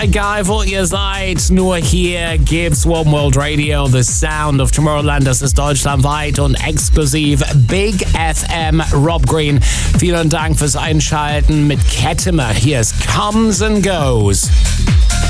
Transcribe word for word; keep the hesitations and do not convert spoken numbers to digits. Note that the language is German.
egal wo ihr seid, nur hier gibt's One World Radio, the sound of Tomorrowland. Das ist deutschlandweit und exklusiv Big F M. Rob Green, vielen Dank fürs Einschalten mit Kettimer. Hier ist Comes and Goes.